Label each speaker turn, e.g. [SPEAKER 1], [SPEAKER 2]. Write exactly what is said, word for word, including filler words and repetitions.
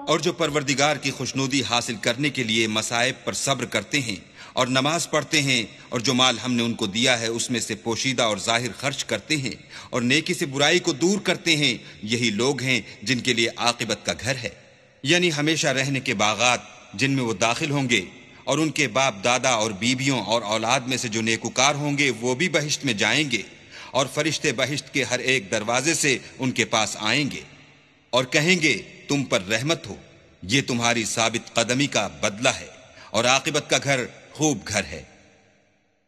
[SPEAKER 1] और जो परवरदिगार की खुशनुदी हासिल करने के लिए मसाइब पर सब्र करते हैं और नमाज पढ़ते हैं और जो माल हमने उनको दिया है उसमें से पोशीदा और जाहिर खर्च करते हैं और नेकी से बुराई को दूर करते हैं, यही लोग हैं जिनके लिए आकिबत का घर है, यानी हमेशा रहने के बागात जिनमें वो दाखिल होंगे। और उनके बाप दादा और बीबियों और औलाद में से जो नेकुकार होंगे वो भी बहिश्त में जाएंगे और फरिश्ते बहिश्त के हर एक दरवाजे से उनके पास आएंगे और कहेंगे तुम पर रहमत हो, ये तुम्हारी साबित कदमी का बदला है और आकिबत का घर खूब घर है।